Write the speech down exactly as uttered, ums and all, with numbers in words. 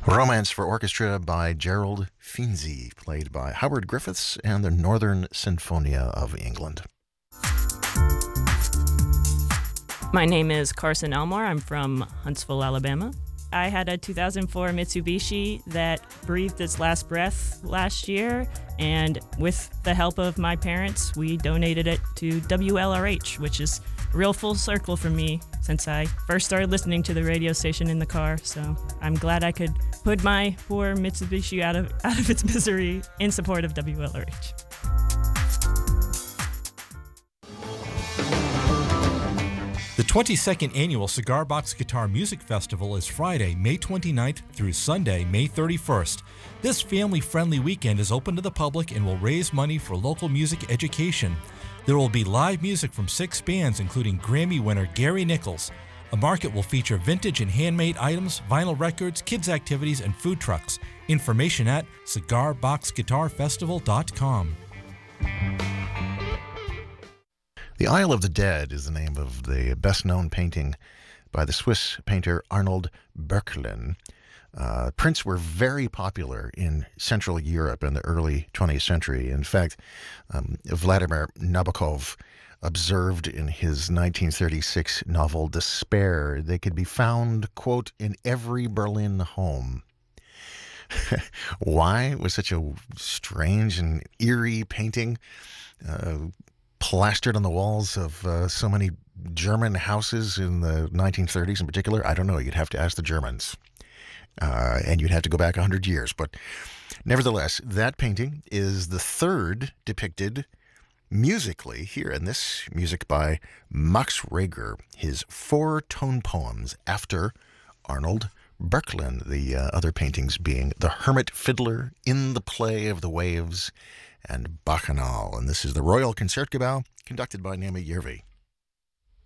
Romance for Orchestra by Gerald Finzi, played by Howard Griffiths and the Northern Sinfonia of England. My name is Carson Elmore. I'm from Huntsville, Alabama. I had a two thousand four Mitsubishi that breathed its last breath last year, and with the help of my parents, we donated it to W L R H, which is a real full circle for me since I first started listening to the radio station in the car. So I'm glad I could put my poor Mitsubishi out of out of its misery in support of W L R H. The twenty-second Annual Cigar Box Guitar Music Festival is Friday, May twenty-ninth through Sunday, May thirty-first. This family-friendly weekend is open to the public and will raise money for local music education. There will be live music from six bands, including Grammy winner Gary Nichols. A market will feature vintage and handmade items, vinyl records, kids' activities, and food trucks. Information at cigar box guitar festival dot com. The Isle of the Dead is the name of the best-known painting by the Swiss painter Arnold Böcklin. Uh, prints were very popular in Central Europe in the early twentieth century. In fact, um, Vladimir Nabokov observed in his nineteen thirty-six novel Despair, they could be found, quote, in every Berlin home. Why? It was such a strange and eerie painting, uh, plastered on the walls of uh, so many German houses in the nineteen thirties in particular. I don't know. You'd have to ask the Germans. Uh, and you'd have to go back one hundred years. But nevertheless, that painting is the third depicted musically here in this music by Max Reger, his four tone poems after Arnold Böcklin, the uh, other paintings being The Hermit Fiddler, In the Play of the Waves, and Bacchanal. And this is the Royal Concertgebouw, conducted by Naomi Yervi.